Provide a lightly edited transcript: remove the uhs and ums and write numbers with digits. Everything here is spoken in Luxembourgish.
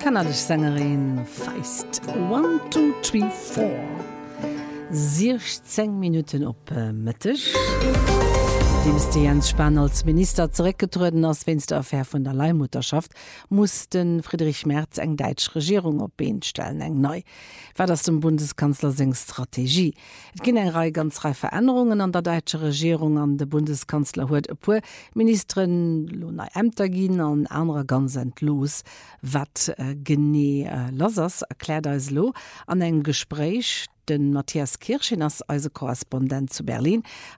kanadisch Sängerin Feist 1, 2, 3, 4 16 Minuten op Mittag. Die Jens Spahn als Minister zurückgetreten aus Fensteraffäre von der Leihmutterschaft mussten Friedrich Merz eng deutsche Regierung op Bein stellen eng neu. War das dem Bundeskanzler seg Strategie. Es ging eng Reihe ganz drei Veränderungen an der deutschen Regierung an der Bundeskanzler huet e puer Ministerin Lona Ämtergin an anderer ganz entlos wat Lassers erklärt als lo an eng Gespräch den Matthias Kirschin als Korrespondent zu Berlin